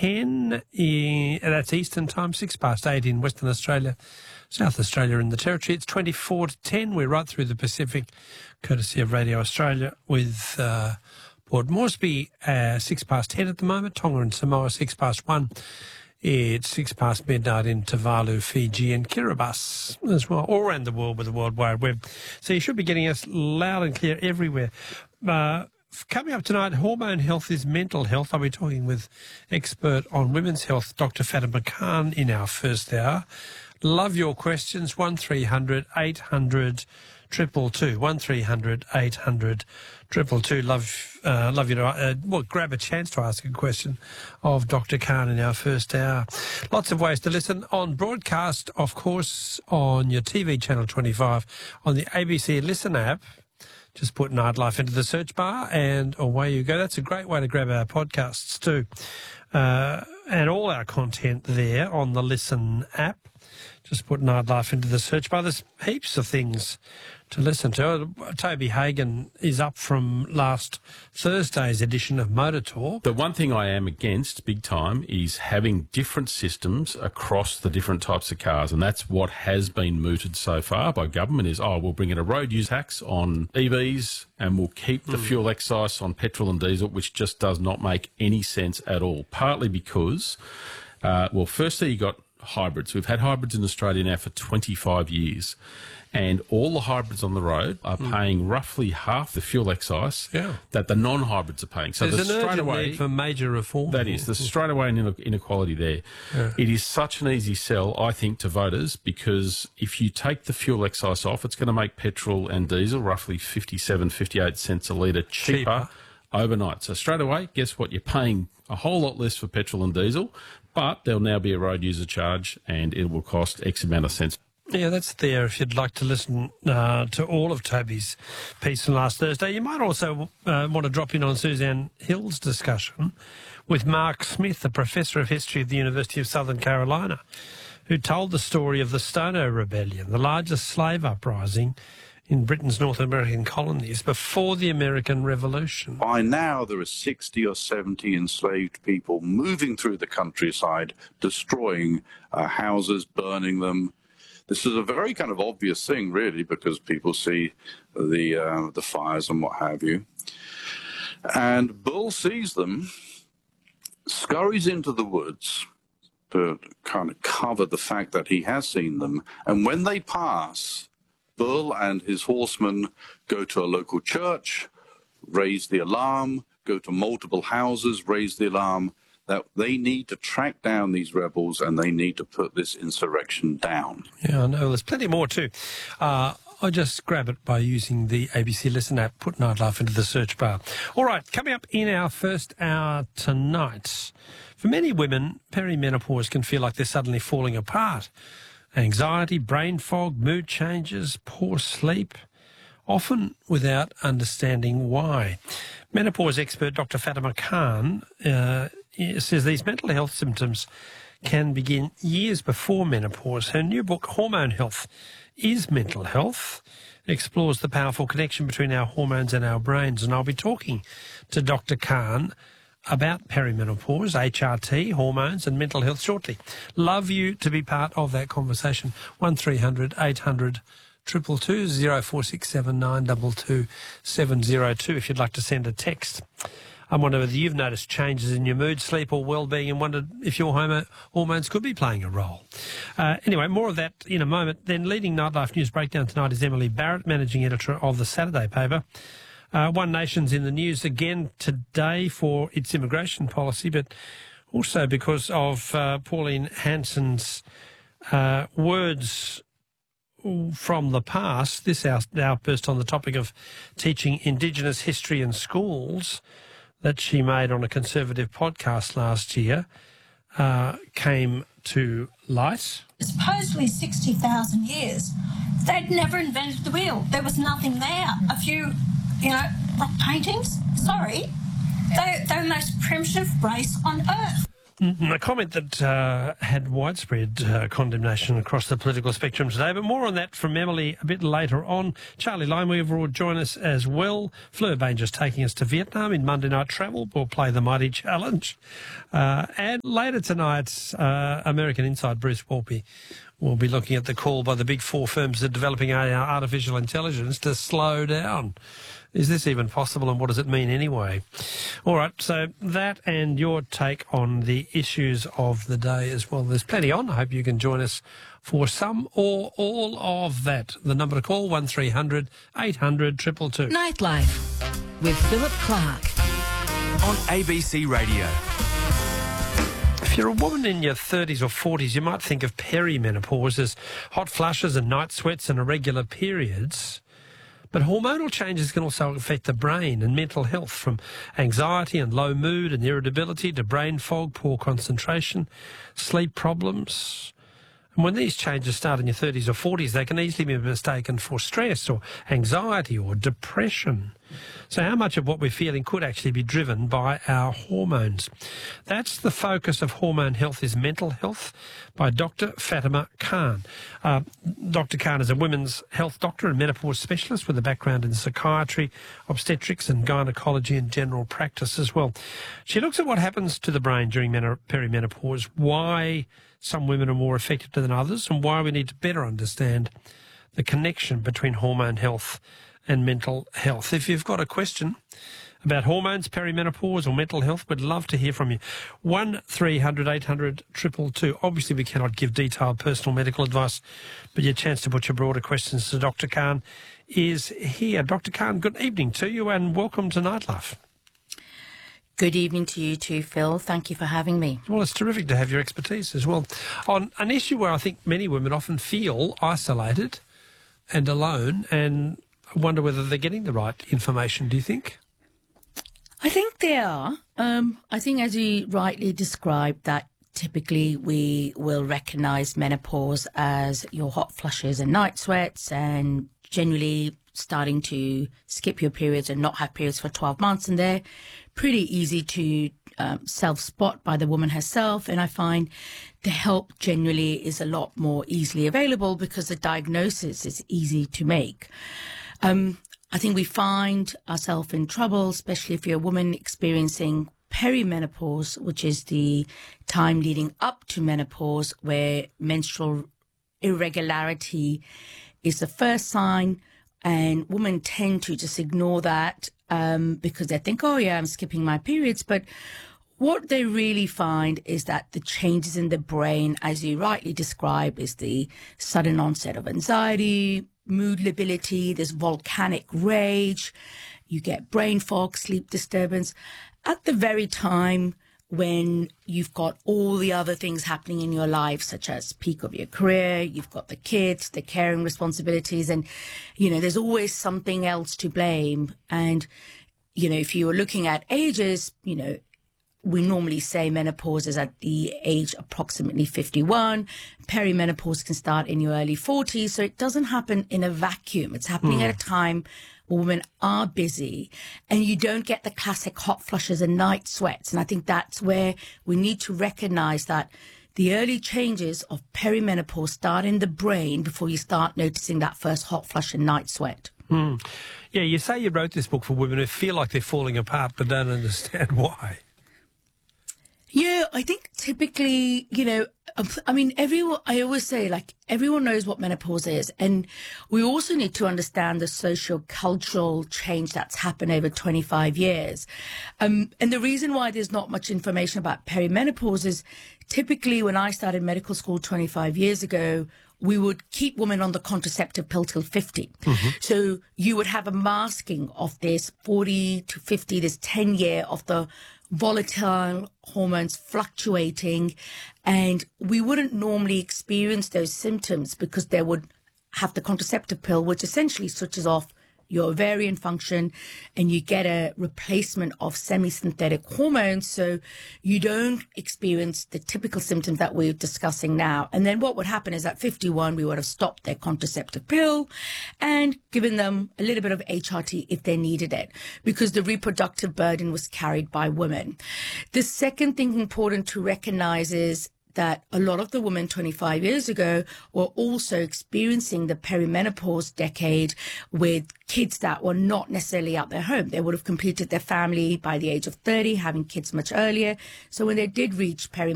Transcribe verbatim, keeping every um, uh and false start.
ten, in, that's Eastern Time, six past eight in Western Australia, South Australia and the Territory. It's twenty-four to ten. We're right through the Pacific, courtesy of Radio Australia, with uh, Port Moresby, uh, six past ten at the moment, Tonga and Samoa, six past one. It's six past midnight in Tuvalu, Fiji and Kiribati as well, all around the world with the World Wide Web. So you should be getting us loud and clear everywhere. Uh, coming up tonight, hormone health is mental health. I'll be talking with expert on women's health, Doctor Fatima Khan, in our first hour. Love your questions, one three hundred eight hundred two two two, one three hundred eight hundred two two two. Love, uh, love you to uh, well, grab a chance to ask a question of Doctor Khan in our first hour. Lots of ways to listen on broadcast, of course, on your T V channel twenty-five, on the A B C Listen app. Just put Nightlife into the search bar and away you go. That's a great way to grab our podcasts too. Uh, and all our content there on the Listen app. Just put Nightlife into the search bar. There's heaps of things to listen to. Toby Hagan is up from last Thursday's edition of Motor Talk. The one thing I am against, big time, is having different systems across the different types of cars, and that's what has been mooted so far by government is, oh, we'll bring in a road use tax on E Vs and we'll keep the mm. fuel excise on petrol and diesel, which just does not make any sense at all, partly because, uh, well, firstly, you got hybrids. We've had hybrids in Australia now for twenty-five years, and all the hybrids on the road are mm. paying roughly half the fuel excise yeah. that the non-hybrids are paying. So there's the an straight urgent away need for major reform. That is, there's straight away an inequality there. Yeah. It is such an easy sell, I think, to voters, because if you take the fuel excise off, it's going to make petrol and diesel roughly fifty-seven, fifty-eight cents a litre cheaper, cheaper overnight. So straight away, guess what? You're paying a whole lot less for petrol and diesel, but there'll now be a road user charge and it will cost X amount of cents. Yeah, that's there if you'd like to listen uh, to all of Toby's piece from last Thursday. You might also uh, want to drop in on Suzanne Hill's discussion with Mark Smith, a professor of history at the University of Southern Carolina, who told the story of the Stono Rebellion, the largest slave uprising in Britain's North American colonies before the American Revolution. By now, there are sixty or seventy enslaved people moving through the countryside, destroying uh, houses, burning them. This is a very kind of obvious thing, really, because people see the uh, the fires and what have you. And Bull sees them, scurries into the woods to kind of cover the fact that he has seen them. And when they pass, Bull and his horsemen go to a local church, raise the alarm, go to multiple houses, raise the alarm, that they need to track down these rebels and they need to put this insurrection down. Yeah, I know. There's plenty more too. Uh, I just grab it by using the A B C Listen app, put Nightlife into the search bar. All right, coming up in our first hour tonight, for many women, perimenopause can feel like they're suddenly falling apart. Anxiety, brain fog, mood changes, poor sleep, often without understanding why. Menopause expert Doctor Fatima Khan uh, says these mental health symptoms can begin years before menopause. Her new book, Hormone Health is Mental Health, explores the powerful connection between our hormones and our brains. And I'll be talking to Doctor Khan about perimenopause, H R T, hormones and mental health shortly. Love you to be part of that conversation. one three hundred eight hundred two two two, zero four six seven nine two two seven zero two if you'd like to send a text. I wonder whether you've noticed changes in your mood, sleep or well-being and wondered if your homo- hormones could be playing a role. Uh, anyway, more of that in a moment. Then leading Nightlife News Breakdown tonight is Emily Barrett, managing editor of the Saturday paper. Uh, One Nation's in the news again today for its immigration policy, but also because of uh, Pauline Hanson's uh, words from the past, this outburst on the topic of teaching Indigenous history in schools that she made on a Conservative podcast last year uh, came to light. Supposedly sixty thousand years. They'd never invented the wheel. There was nothing there. A few... You know, rock paintings, sorry, they, they're the most primitive race on Earth. A comment that uh, had widespread uh, condemnation across the political spectrum today, but more on that from Emily a bit later on. Charlie Limeweaver will join us as well. Fleur Banger's taking us to Vietnam in Monday Night Travel. We'll play the Mighty Challenge. Uh, and later tonight, uh, American Inside Bruce Wolpe will be looking at the call by the big four firms that are developing artificial intelligence to slow down. Is this even possible, and what does it mean anyway? All right, so that and your take on the issues of the day as well. There's plenty on. I hope you can join us for some or all of that. The number to call, one three hundred eight hundred two two two. Nightlife with Philip Clark on A B C Radio. If you're a woman in your thirties or forties, you might think of perimenopause as hot flushes and night sweats and irregular periods. But hormonal changes can also affect the brain and mental health, from anxiety and low mood and irritability to brain fog, poor concentration, sleep problems. And when these changes start in your thirties or forties, they can easily be mistaken for stress or anxiety or depression. So how much of what we're feeling could actually be driven by our hormones? That's the focus of Hormone Health is Mental Health by Doctor Fatima Khan. Uh, Doctor Khan is a women's health doctor and menopause specialist with a background in psychiatry, obstetrics and gynecology and general practice as well. She looks at what happens to the brain during perimenopause, why some women are more affected than others, and why we need to better understand the connection between hormone health and mental health. If you've got a question about hormones, perimenopause or mental health, we'd love to hear from you. one three hundred eight hundred two two two. Obviously, we cannot give detailed personal medical advice, but your chance to put your broader questions to Doctor Khan is here. Doctor Khan, good evening to you and welcome to Nightlife. Good evening to you too, Phil. Thank you for having me. Well, it's terrific to have your expertise as well on an issue where I think many women often feel isolated and alone, and I wonder whether they're getting the right information, do you think? I think they are. Um, I think, as you rightly described, that typically we will recognise menopause as your hot flushes and night sweats, and generally starting to skip your periods and not have periods for twelve months. And they're pretty easy to um, self-spot by the woman herself. And I find the help generally is a lot more easily available because the diagnosis is easy to make. Um, I think we find ourselves in trouble, especially if you're a woman experiencing perimenopause, which is the time leading up to menopause, where menstrual irregularity is the first sign, and women tend to just ignore that um, because they think, oh yeah, I'm skipping my periods. But what they really find is that the changes in the brain, as you rightly describe, is the sudden onset of anxiety, mood lability, there's volcanic rage, you get brain fog, sleep disturbance, at the very time when you've got all the other things happening in your life, such as peak of your career, you've got the kids, the caring responsibilities, and, you know, there's always something else to blame. And, you know, if you were looking at ages, you know, we normally say menopause is at the age approximately fifty-one. Perimenopause can start in your early forties. So it doesn't happen in a vacuum. It's happening mm. at a time where women are busy and you don't get the classic hot flushes and night sweats. And I think that's where we need to recognize that the early changes of perimenopause start in the brain before you start noticing that first hot flush and night sweat. Mm. Yeah, you say you wrote this book for women who feel like they're falling apart but don't understand why. Yeah, I think typically, you know, I mean, everyone, I always say, like, everyone knows what menopause is. And we also need to understand the social cultural change that's happened over twenty-five years. Um, and the reason why there's not much information about perimenopause is typically when I started medical school twenty-five years ago, we would keep women on the contraceptive pill till fifty. Mm-hmm. So you would have a masking of this forty to fifty, this ten year of the volatile hormones fluctuating, and we wouldn't normally experience those symptoms because they would have the contraceptive pill, which essentially switches off your ovarian function and you get a replacement of semi-synthetic hormones, so you don't experience the typical symptoms that we're discussing now. And then what would happen is at fifty-one, we would have stopped their contraceptive pill and given them a little bit of H R T if they needed it, because the reproductive burden was carried by women. The second thing important to recognize is that a lot of the women twenty-five years ago were also experiencing the perimenopause decade with kids that were not necessarily at their home. They would have completed their family by the age of thirty, having kids much earlier. So when they did reach perimenopause,